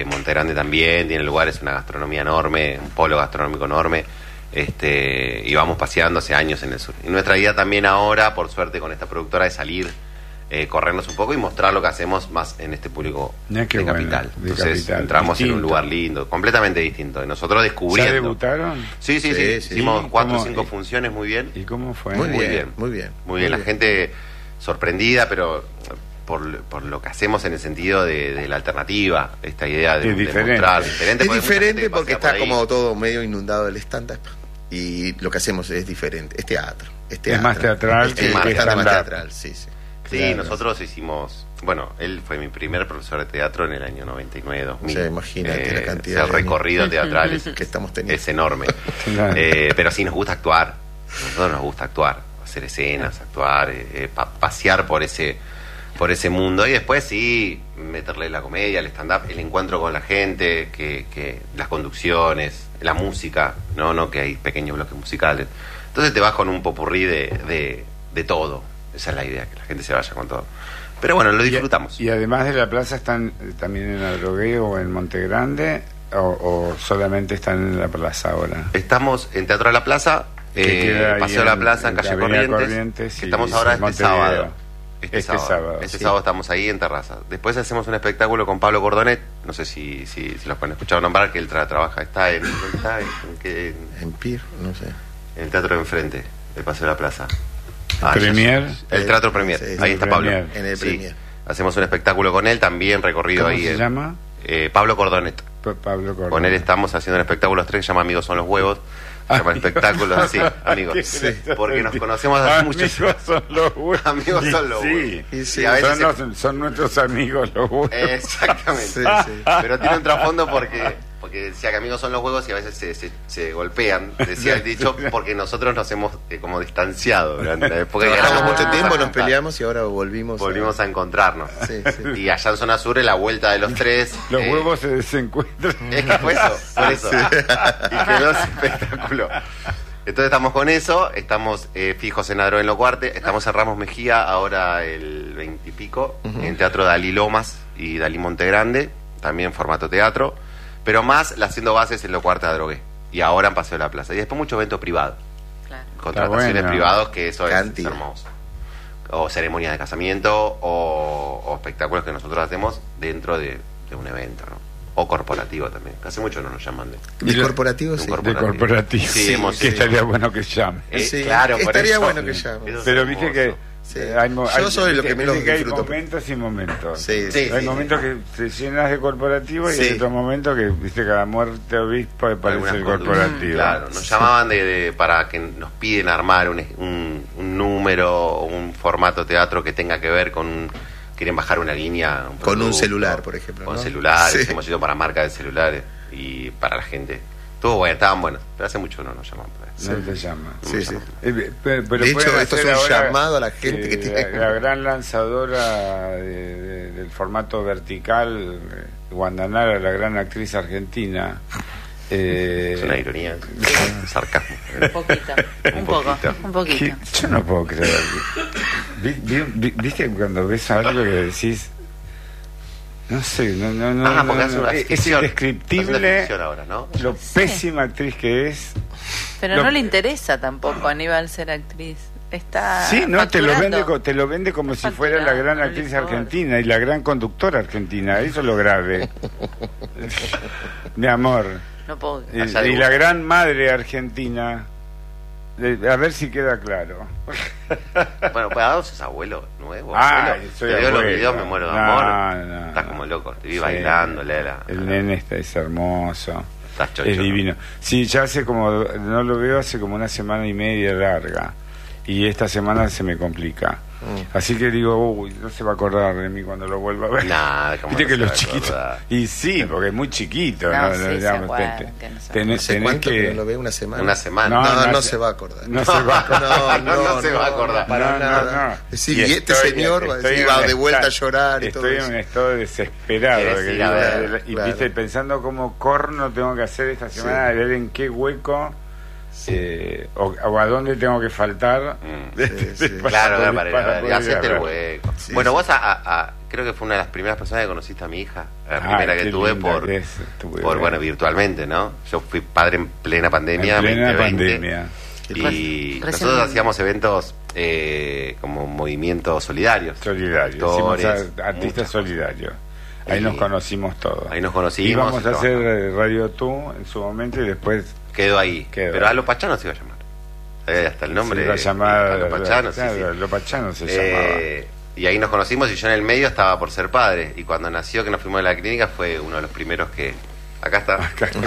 Montegrande también tiene lugares, una gastronomía enorme, un polo gastronómico enorme. Y vamos paseando hace años en el sur. Y nuestra idea también ahora, por suerte con esta productora, es salir, corrernos un poco y mostrar lo que hacemos más en este público de capital. Entonces entramos distinto, en un lugar lindo, completamente distinto. Y nosotros descubriendo. ¿Ya debutaron? Sí. Hicimos 4 o 5 funciones muy bien. ¿Y cómo fue? Muy bien. La gente sorprendida, pero por lo que hacemos en el sentido de la alternativa, esta idea de mostrar diferente. Es diferente porque está como todo medio inundado del stand-up. Y lo que hacemos es diferente, es teatro. Es más teatral que más teatral, sí. Sí, claro. Nosotros hicimos... Bueno, él fue mi primer profesor de teatro en el año 99, 2000. O sea, imagínate la cantidad de recorrido teatral que estamos teniendo. Es enorme. Claro. Pero sí nos gusta actuar. A nosotros nos gusta actuar, hacer escenas, actuar, pasear por ese mundo. Y después sí, meterle la comedia, el stand-up, el encuentro con la gente, que las conducciones, la música, no que hay pequeños bloques musicales. Entonces te vas con un popurrí de todo. Esa es la idea, que la gente se vaya con todo. Pero bueno, lo disfrutamos. Y además de la plaza, ¿están también en Adrogué o en Montegrande? ¿O solamente están en la plaza ahora? Estamos en Teatro de la Plaza, Paseo de la Plaza, en Calle Corrientes, que estamos ahora este sábado. Este sábado estamos ahí en Terraza. Después hacemos un espectáculo con Pablo Cordonet. No sé si los pueden escuchar nombrar, que él trabaja. Está en Pir, no sé. En el teatro de enfrente, del Paseo de la Plaza. Premier. El Teatro Premier. Sí, ahí está Pablo. En el Premier. Hacemos un espectáculo con él también, recorrido ¿Cómo ahí. se llama? Pablo Cordonet. Pablo Cordonet. Con él estamos haciendo un espectáculo 3 que se llama Amigos son los huevos. Se llama espectáculo así, amigos. Sí, porque nos conocemos hace muchos años. Son los huevos. Amigos son los huevos. Sí, a veces son nuestros amigos los huevos. Exactamente. Sí. Pero tiene un trasfondo porque decía que amigos son los huevos y a veces se golpean, decía el dicho, porque nosotros nos hemos como distanciado durante la época. Trabajamos mucho tiempo, nos peleamos y ahora volvimos a encontrarnos. Sí. Y allá en Zona Sur, en la vuelta de los tres, los huevos se desencuentran. Es que fue eso, por eso. Y quedó ese espectáculo. Entonces estamos con eso, estamos fijos en Adrogué en Locuarte, estamos en Ramos Mejía ahora el 20 y pico, en Teatro Dalí Lomas y Dalí Montegrande, también formato teatro. Pero más haciendo bases en Locuarte de Adrogué. Y ahora en Paseo de la Plaza. Y después mucho evento privado. Claro. Contrataciones privados, que eso es hermoso. O ceremonias de casamiento, o espectáculos que nosotros hacemos dentro de un evento, ¿no? O corporativo también. Hace mucho no nos llaman de corporativo, sí. De corporativo. Sí, que estaría bueno que llame. Sí, claro, estaría bueno que llame. Pero viste que... Sí. Yo soy lo que menos disfruto. Hay momentos y momentos. Sí, hay momentos que te llenas de corporativo y hay otros momentos que, viste, cada muerte obispo parece el corporativo. Claro, nos llamaban para que nos piden armar un número o un formato teatro que tenga que ver con... Quieren bajar una línea. Con un celular, por ejemplo. Con celulares, hemos ido para marca de celulares y para la gente. Estaban buenos, pero hace mucho no nos llaman. No te llaman. Sí. Pero de hecho, esto es un llamado a la gente que tiene... La gran lanzadora del formato vertical, Guandanara, la gran actriz argentina. Es una ironía, sarcasmo. Un poquito. Yo no puedo creer. ¿Viste cuando ves algo que decís... No sé, es indescriptible ahora, ¿no? Lo pésima actriz que es. Pero no le interesa tampoco a Aníbal ser actriz. Está te lo vende como si fuera la gran actriz argentina y la gran conductora argentina. Eso es lo grave. Mi amor. No puedo. Y la gran madre argentina. A ver si queda claro. Bueno, pues Adaos es abuelo nuevo. Soy te veo abuelo. los videos, me muero de amor. Estás como loco, te vi bailando. El nene es hermoso. Estás chocho, es divino. Sí, ya no lo veo hace como una semana y media larga. Y esta semana se me complica. Así que digo, no se va a acordar de mí cuando lo vuelva a ver. Viste que los chiquitos. Y sí, porque es muy chiquito. Tenés que no lo ve una semana. No se va a acordar. No se va a acordar. Para nada. Y este señor va de vuelta a llorar y todo eso. Estoy en un estado desesperado. Y viste, pensando cómo corno tengo que hacer esta semana, de ver en qué hueco o a dónde tengo que faltar. Claro, para hacerte el hueco. Bueno, vos creo que fue una de las primeras personas que conociste a mi hija, la primera que tuve por virtualmente, ¿no? Yo fui padre en plena pandemia. Y nosotros hacíamos eventos como movimientos solidarios. Artistas solidarios. Ahí nos conocimos todos. Ahí nos conocimos. Íbamos a hacer Radio Tú en su momento y después quedó ahí. Pero a Lo Pachano se iba a llamar. Hasta el nombre. Se iba a llamar Lo Pachano. Lo Pachano se llamaba. Y ahí nos conocimos y yo en el medio estaba por ser padre. Y cuando nació, que nos fuimos de la clínica, fue uno de los primeros que... Acá está.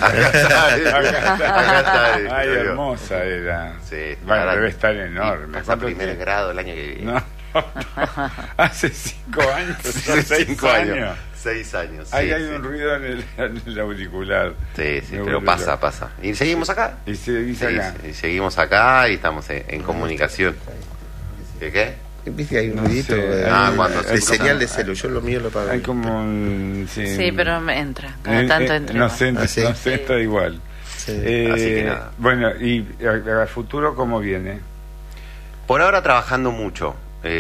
Ay, hermosa era. Sí, bueno, debe estar enorme. Pasa primer grado el año que viene. No. Hace 5 años. 5 años. 6 años. Ahí hay un ruido en el auricular. Sí, pero pasa. Y seguimos acá. Y seguimos acá y estamos en comunicación. ¿Qué? Viste que hay un ruidito de señal de celu. Yo lo mío lo pago. Hay como un... Sí, pero me entra. Cada tanto entra. Nos entra igual. Sí. Así que nada. Bueno, ¿y a futuro cómo viene? Por ahora trabajando mucho.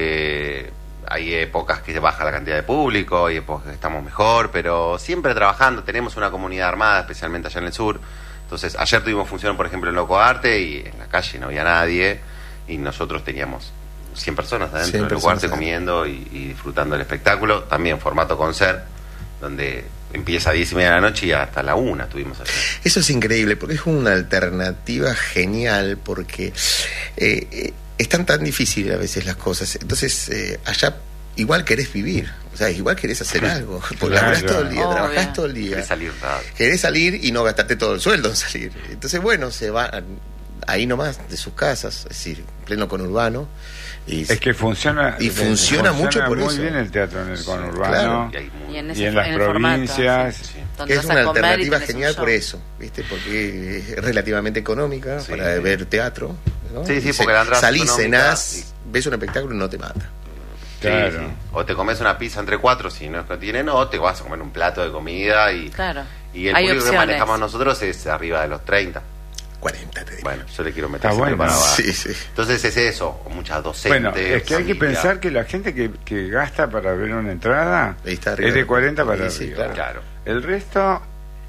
Hay épocas que baja la cantidad de público, hay épocas que estamos mejor, pero siempre trabajando. Tenemos una comunidad armada, especialmente allá en el sur. Entonces, ayer tuvimos función, por ejemplo, en Loco Arte, y en la calle no había nadie, y nosotros teníamos 100 personas adentro del Loco Arte comiendo y disfrutando del espectáculo. También formato concert, donde empieza a 10:30 de la noche y hasta la 1 estuvimos allá. Eso es increíble, porque es una alternativa genial, porque están tan difíciles a veces las cosas. Entonces, allá igual querés vivir, o sea, igual querés hacer algo, porque laburás todo el día, trabajás todo el día. Querés salir y no gastarte todo el sueldo en salir. Entonces, bueno, se van ahí nomás de sus casas, es decir, pleno conurbano. Es que funciona mucho por muy eso. bien el teatro en el conurbano, claro. y en las provincias, que es una alternativa genial por eso, ¿viste? Porque es relativamente económica para ver teatro, ¿no? Sí, porque la entrada salís, cenás, ves un espectáculo y no te mata. Claro. Sí. O te comes una pizza entre 4 si no tienen, o te vas a comer un plato de comida y el público que manejamos nosotros es arriba de los 30. 40, te digo. Bueno, yo le quiero meter para abajo. Sí. Entonces es eso, muchas docentes. Bueno, es que hay que pensar que la gente que gasta para ver una entrada es de 40 para arriba. Claro. El resto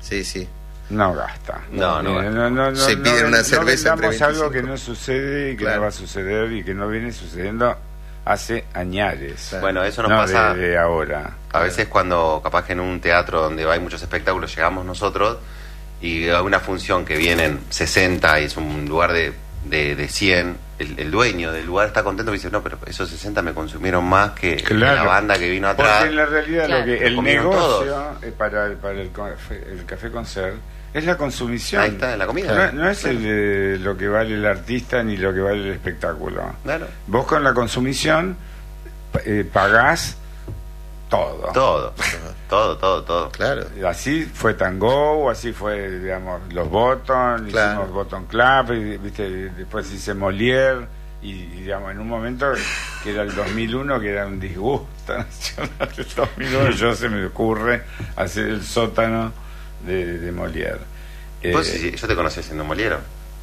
no gasta. No. Se piden una cerveza. No vendamos algo que no sucede y que no va a suceder y que no viene sucediendo hace añares. Bueno, eso nos pasa de ahora. A veces cuando capaz que en un teatro donde hay muchos espectáculos llegamos nosotros y hay una función que vienen 60 y es un lugar de 100, el dueño del lugar está contento y dice, no, pero esos 60 me consumieron más que la banda que vino atrás. Porque en la realidad lo que el negocio para el Café Concert es la consumición. Ahí está, en la comida. No es lo que vale el artista ni lo que vale el espectáculo. Claro. Vos con la consumición pagás todo. Todo. Claro. Así fue Tango, así fue, digamos, los Bottom, hicimos Bottom Club, y, ¿viste? Después hice Molière, y digamos, en un momento que era el 2001, que era un disgusto nacional del 2001, yo se me ocurre hacer el sótano de Molière. Yo te conocí haciendo Molière.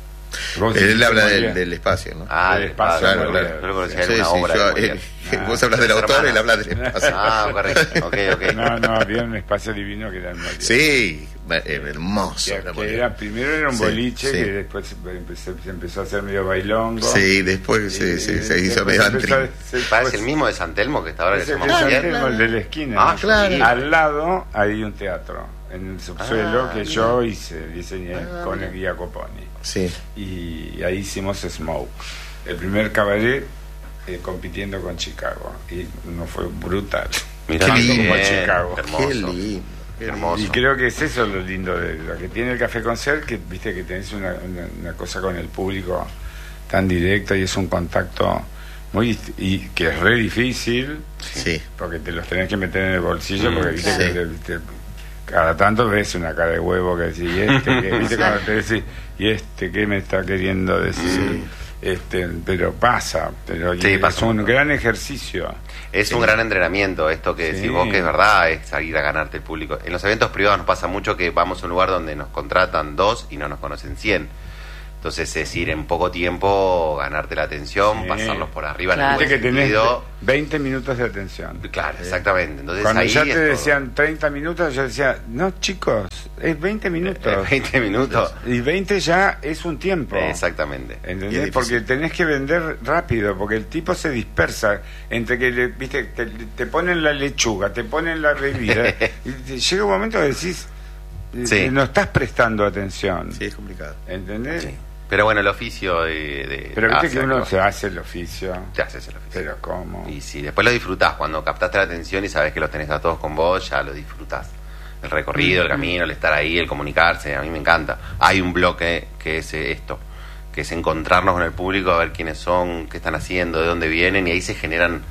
Él habla del espacio, ¿no? Del espacio, claro. Yo lo conocía en una obra. Vos hablas del autor, él habla del espacio. Correcto. Okay. No, había un espacio divino que era el Molière. Sí, hermoso. Primero era un boliche, que después se empezó a hacer medio bailongo. Sí, después se hizo medio antri. Parece el mismo de San Telmo que está ahora que se llama San Telmo, el de la esquina. Claro. Al lado hay un teatro en el subsuelo que yo diseñé con el guía Coponi. Sí. Y ahí hicimos Smoke, el primer cabaret compitiendo con Chicago, y no fue brutal. Mirá, qué lindo Chicago. Qué lindo. Hermoso. Y creo que es eso lo lindo de lo que tiene el Café Concert, que viste que tenés una cosa con el público tan directa y es un contacto y que es re difícil, porque te los tenés que meter en el bolsillo, porque viste que cada tanto ves una cara de huevo que decís, viste cuando te decís, ¿qué me está queriendo decir? Pero pasa, es un gran ejercicio. Es un gran entrenamiento, esto que decís vos, que es verdad, es salir a ganarte el público. En los eventos privados nos pasa mucho que vamos a un lugar donde nos contratan 2 y no nos conocen 100. Entonces es ir en poco tiempo, ganarte la atención, Sí. pasarlos por arriba en Claro. el buen Viste que tenés sentido. 20 minutos de atención. Claro, exactamente. Entonces Cuando ahí ya te es todo. decían 30 minutos, yo decía, no chicos, es 20 minutos. 20 minutos. Y 20 ya es un tiempo. Exactamente. Y es ¿Entendés? difícil. Porque tenés que vender rápido, porque el tipo se dispersa entre que viste, te ponen la lechuga, te ponen la bebida, y llega un momento que decís, Sí. no estás prestando atención. Sí, es complicado. ¿Entendés? Sí. Pero bueno, el oficio de Pero viste que hace uno algo. se hace el oficio. Te haces el oficio. Pero ¿cómo? Y si después lo disfrutás, cuando captaste la atención y sabes que los tenés a todos con vos, ya lo disfrutás. El recorrido, el camino, el estar ahí, el comunicarse, a mí me encanta. Hay un bloque que es esto, que es encontrarnos con el público, a ver quiénes son, qué están haciendo, de dónde vienen, y ahí se generan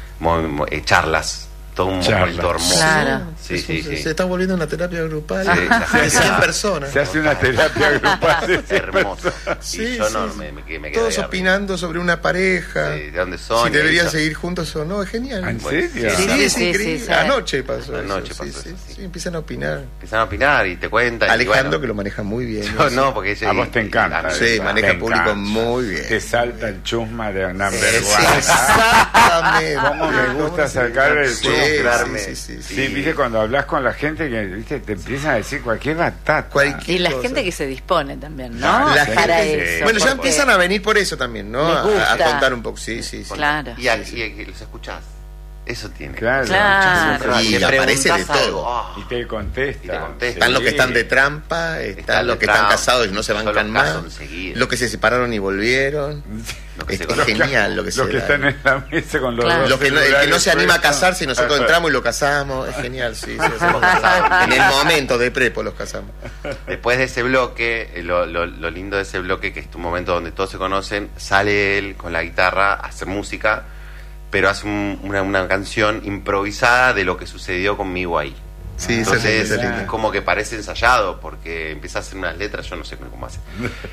charlas, todo un Charlas. momento hermoso. Claro. Sí, sí, sí. Se está volviendo una terapia grupal Sí, de 100 personas. Se hace una terapia grupal. Es hermoso. Sí, Y yo no sí. me quedé Todos ahí opinando sobre una pareja. arriba. Sí, de dónde son. Si deberían y eso. seguir juntos o no, es genial. ¿En serio? Sí, Sí, es sí, increíble. sí, sí. Anoche pasó Anoche eso. pasó sí, eso, sí, sí. sí, empiezan a opinar. Empiezan a opinar y te cuentan. y Alejandro, bueno, que lo maneja muy bien. yo no, porque ella- A vos te encanta. Sí, maneja Te público encanta. muy bien. Te salta el chusma de number Sí, one. exactamente. ¿Cómo me gusta sacar el Sí, chusma? sí. Sí, viste, cuando hablas con la gente que viste te empiezan a decir cualquier batata. Cualquier Y la cosa. gente que se dispone también, ¿no? Ah, La Para gente- eso. bueno, ya porque- empiezan a venir por eso también, ¿no? Les gusta. A contar un poco. Sí, sí, sí. Claro. Y los escuchás. Eso tiene. Claro. Claro. Y Te aparece de preguntás todo. algo, ah, Y te contesta. Y te contesta. Están los que están de Sí. trampa, Están están los de que están trampa, casados y no se son bancan los más, casos enseguida. los que se separaron y volvieron. Lo que Es, se es conoce. genial lo que se Los que da. están en la mesa con los Claro. dos Los que no- el que no celulares se anima a puestos. casarse y nosotros entramos y lo casamos, es genial, sí, hacemos casados. En el momento de prepo los casamos. Después de ese bloque, lo lindo de ese bloque, que es un momento donde todos se conocen, sale él con la guitarra a hacer música, pero hace una canción improvisada de lo que sucedió conmigo ahí. Sí, eso Entonces es lindo. es como que parece ensayado, porque empieza a hacer unas letras, yo no sé cómo hace,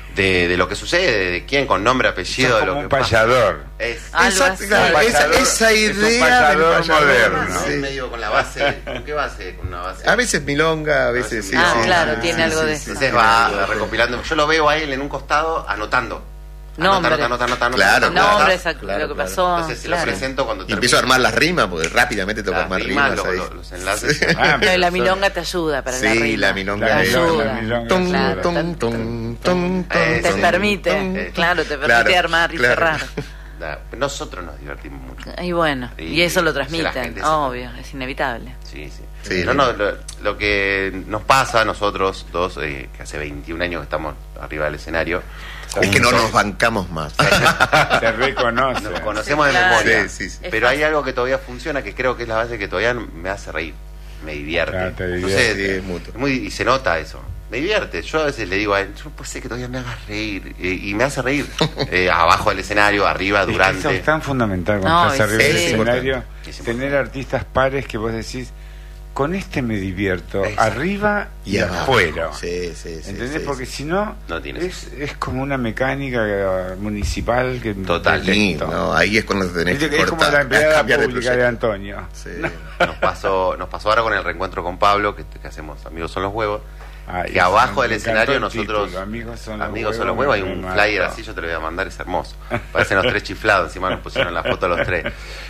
de lo que sucede, de quién, con nombre, apellido, Sos de lo como que un payador. Es, Algo Exacto, así. claro, esa Es un idea del payador payador, moderno. sí. medio con la base, ¿con qué base? Con una base. A veces milonga, a veces sí. Ah, sí, claro, sí, tiene sí, algo sí, de sí, eso. Entonces sí, va sí, sí. recopilando. Yo lo veo a él en un costado anotando. Nombre. Anota. Claro, Nombres, claro, lo claro. que pasó. Entonces se claro. lo presento cuando Y empiezo a armar las rimas, porque rápidamente tengo que las armar rimas, rimas ahí. los enlaces. Ah, No, y la pero milonga te ayuda para la Sí, rima. la milonga Te La es- ayuda. la milonga Tum, ayuda. tum, tum, tum, Te Te tum, permite, tum. claro, te permite Claro, armar y claro. cerrar. Nosotros nos divertimos mucho. Y bueno, y Y eso lo si la transmiten, gente se- obvio, es inevitable. Sí, sí. Sí, No, lo que nos pasa a nosotros dos, que hace 21 años que estamos arriba del escenario, Es que no nos bancamos más. Se reconoce. nos conocemos de Claro. memoria. Sí, sí, sí. Pero hay algo que todavía funciona, que creo que es la base que todavía me hace reír, me divierte. Claro, te Entonces, divierte, sí, es mutuo. y se nota eso. Me divierte. Yo a veces le digo a él, yo no puede ser que todavía me hagas reír. Y me hace reír. Abajo del escenario, arriba, Es que durante. eso es tan fundamental cuando No, estás arriba sí. del Es escenario, Es importante. tener artistas pares que vos decís, con este me divierto, Exacto. arriba y abajo. afuera. Sí, sí, sí. ¿Entendés? sí, Porque sí. si no, No tiene es como una mecánica municipal que Total. Sí, detesto. no, ahí es cuando tenés Viste que que es como cortar, la empleada cambiar de pública de proyecto. Antonio. Sí. Nos pasó ahora con el reencuentro con Pablo, que hacemos Amigos son los huevos. Ay, Que abajo del me escenario encantó el nosotros, título, Amigos son los huevos, hay me un mató. flyer así, yo te lo voy a mandar, es hermoso. Parecen los tres chiflados, encima nos pusieron la foto los tres.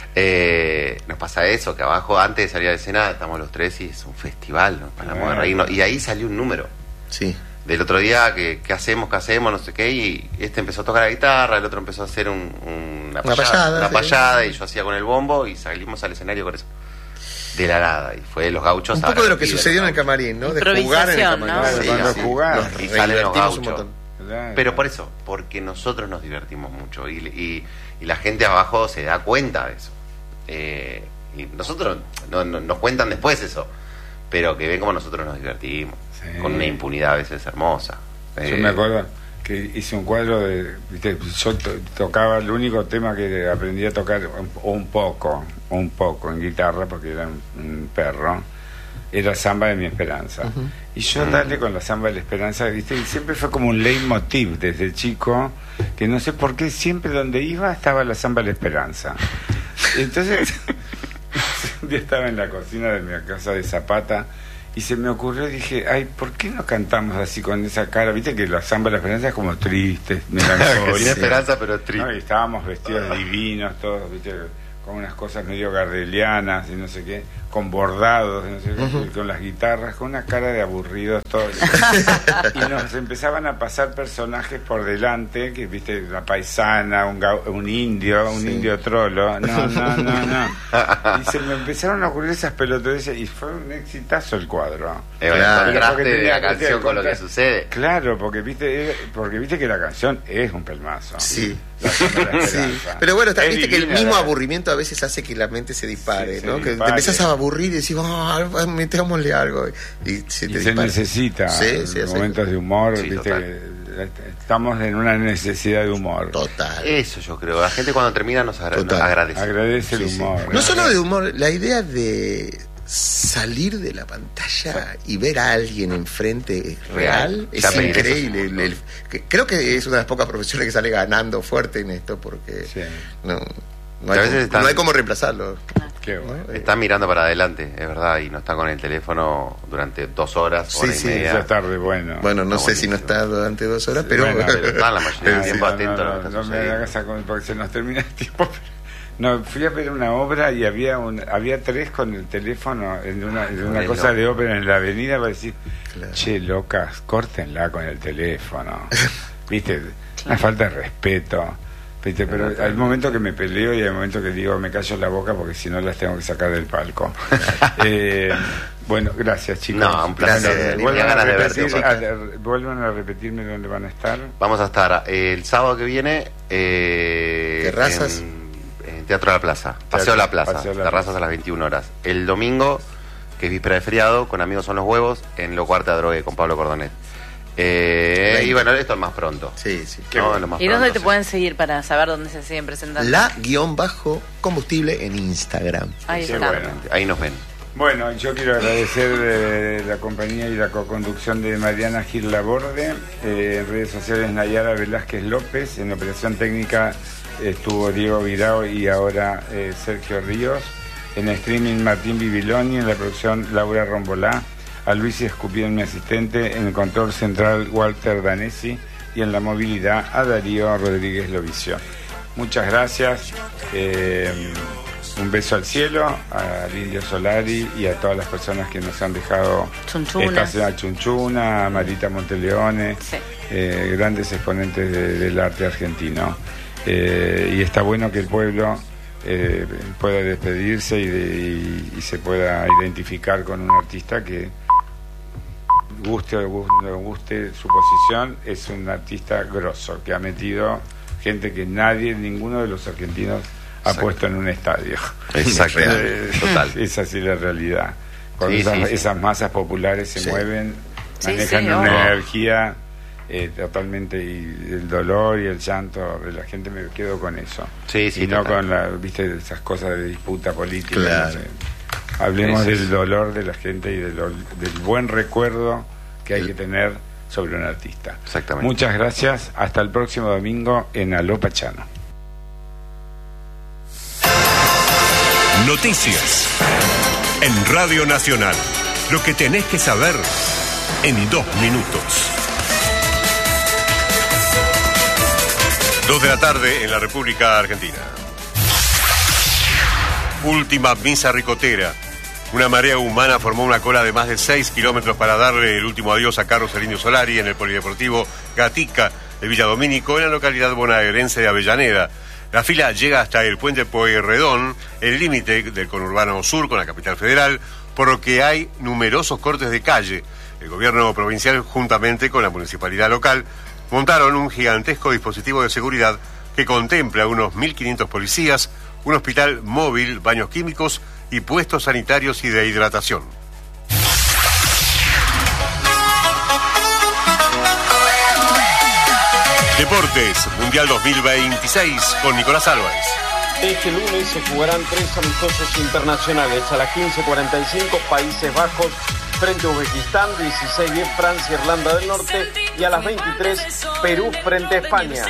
Nos pasa eso, que abajo, antes de salir a la escena, estamos los tres y es un festival, nos paramos de Claro. reírnos. Y ahí salió un número. Sí. Del otro día, ¿qué hacemos? No sé qué, y este empezó a tocar la guitarra, el otro empezó a hacer una payada, sí. payada, y yo hacía con el bombo, y salimos al escenario con eso. De la nada, y fue los gauchos. Un poco de lo que ahora, sucedió en el los camarín, ¿no? De jugar en el Improvisación, camarín. ¿no? Claro, Sí, cuando sí. jugás. Nos Y salen los divertimos un gauchos. montón. Claro. Pero por eso, porque nosotros nos divertimos mucho y la gente abajo se da cuenta de eso. Y nosotros nos cuentan después eso, pero que ven como nosotros nos divertimos, Sí. con una impunidad a veces hermosa. Yo me acuerdo que hice un cuadro de, viste, yo tocaba, el único tema que aprendí a tocar un poco en guitarra, porque era un perro, era Samba de mi Esperanza. Y yo dale con la Samba de la Esperanza, viste, y siempre fue como un leitmotiv desde chico, que no sé por qué siempre donde iba estaba la Samba de la Esperanza. Entonces un día estaba en la cocina de mi casa de Zapata Y se me ocurrió, dije, ay, ¿por qué no cantamos así con esa cara? Viste que la samba de la esperanza es como triste, melancólica. Sin esperanza, pero triste. ¿No? Y estábamos vestidos divinos, todos, viste, con unas cosas medio gardelianas y no sé qué, con bordados, no sé qué, con las guitarras, con una cara de aburridos todos. Y nos empezaban a pasar personajes por delante, que viste, la paisana, un indio trolo. No. Y se me empezaron a ocurrir esas pelotudeces y fue un exitazo el cuadro. Claro, de la canción con lo que sucede. Claro, porque viste que la canción es un pelmazo. Sí. Sí. Pero bueno, viste que el mismo aburrimiento a veces hace que la mente se dispare, sí, ¿no? Que dispare. te empezás a aburrir y decís, metámosle algo. Y se necesita momentos de humor, sí, viste, total. estamos en una necesidad de humor. Total. Eso yo creo. La gente cuando termina nos agradece. Agradece el humor. No solo de humor, la idea de salir de la pantalla y ver a alguien enfrente real es increíble. Creo que es una de las pocas profesiones que sale ganando fuerte en esto, porque no hay como reemplazarlo. Qué bueno. Están mirando para adelante, es verdad, y no están con el teléfono durante 2 horas, hora y media. Ya tarde, bueno. Bueno, no sé buenísimo. si no está durante 2 horas, pero Está la mayoría del tiempo atento a lo que está no me sucediendo. hagas porque se nos termina el tiempo. No, fui a ver una obra y había 3 con el teléfono en una cosa de ópera en la avenida para decir, che, locas, córtenla con el teléfono. ¿Viste? Una falta de respeto. ¿Viste? Pero hay momentos que me peleo y hay momentos que digo, me callo la boca porque si no las tengo que sacar del palco. Bueno, gracias, chicos. No, un placer. Vuelvan a repetirme dónde van a estar. Vamos a estar el sábado que viene Terrazas. en Teatro de la Plaza, Paseo de la Plaza, terrazas a las 21 horas. El domingo, que es víspera de feriado, con Amigos Son los Huevos, en Lo Cuarta Drogue con Pablo Cordonet. Y bueno, esto es más pronto. Sí. No, ¿Y dónde te pueden seguir para saber dónde se siguen presentando? La_combustible en Instagram. Ahí Sí, está. bueno. Ahí nos ven. Bueno, yo quiero agradecer la compañía y la coconducción de Mariana Gil Laborde, en redes sociales Nayara Velázquez López, en operación técnica estuvo Diego Virao y ahora Sergio Ríos, en streaming Martín Bibiloni, en la producción Laura Rombolá, a Luis Escupien, mi asistente, en el control central Walter Danesi y en la movilidad a Darío Rodríguez Lovicio. Muchas gracias. Un beso al cielo, al Indio Solari y a todas las personas que nos han dejado a Chunchuna, a Marita Monteleone, grandes exponentes del arte argentino. Y está bueno que el pueblo pueda despedirse y se pueda identificar con un artista que, guste o no guste su posición, es un artista grosso, que ha metido gente que ninguno de los argentinos ha puesto en un estadio. Exacto. Total. Es así la realidad. Cuando esas masas populares se mueven, manejan una energía totalmente, y el dolor y el llanto de la gente, me quedo con eso. Y no con viste, esas cosas de disputa política. Claro. No sé. Hablemos del dolor de la gente y del buen recuerdo que hay que tener sobre un artista. Exactamente. Muchas gracias. Hasta el próximo domingo en Aló Pachano. Noticias en Radio Nacional. Lo que tenés que saber en 2 minutos. 2 de la tarde en la República Argentina. Última misa ricotera. Una marea humana formó una cola de más de 6 kilómetros para darle el último adiós a Carlos el Indio Solari en el Polideportivo Gatica de Villa Domínico, en la localidad bonaerense de Avellaneda. La fila llega hasta el puente Pueyrredón, el límite del conurbano sur con la capital federal, por lo que hay numerosos cortes de calle. El gobierno provincial, juntamente con la municipalidad local, montaron un gigantesco dispositivo de seguridad que contempla unos 1.500 policías, un hospital móvil, baños químicos y puestos sanitarios y de hidratación. Deportes, Mundial 2026 con Nicolás Álvarez. Este lunes se jugarán 3 amistosos internacionales. A las 15:45, Países Bajos frente a Uzbekistán, 16:10, Francia, Irlanda del Norte, y a las 23, Perú frente a España.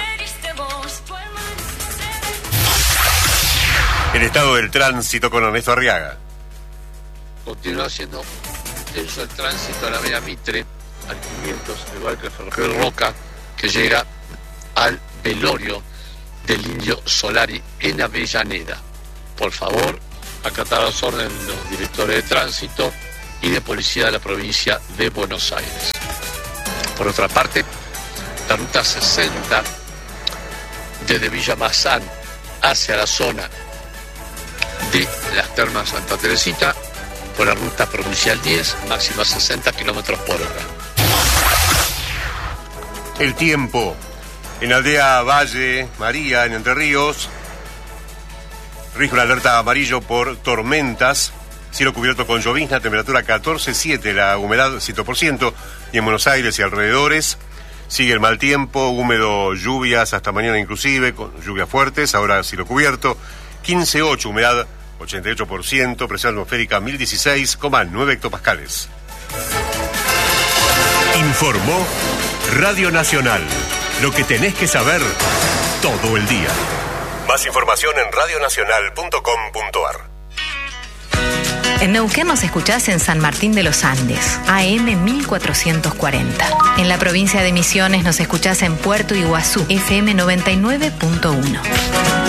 El estado del tránsito con Ernesto Arriaga. Continúa siendo extenso el tránsito a la Avenida Mitre, al 500, igual que el ferrocarril Roca, que llega al velorio del Indio Solari en Avellaneda. Por favor, acatar las órdenes de los directores de tránsito y de policía de la provincia de Buenos Aires. Por otra parte, la ruta 60 desde Villa Mazzán hacia la zona de las Termas Santa Teresita por la ruta provincial 10, máxima 60 kilómetros por hora. El tiempo. En Aldea Valle María, en Entre Ríos, rige una alerta amarillo por tormentas. Cielo cubierto con llovizna, temperatura 14,7, la humedad 100%. Y en Buenos Aires y alrededores sigue el mal tiempo, húmedo, lluvias hasta mañana inclusive, con lluvias fuertes. Ahora cielo cubierto, 15,8, humedad 88%, presión atmosférica 1016,9 hectopascales. Informó Radio Nacional. Lo que tenés que saber todo el día. Más información en radionacional.com.ar. En Neuquén nos escuchás en San Martín de los Andes, AM 1440. En la provincia de Misiones nos escuchás en Puerto Iguazú, FM 99.1.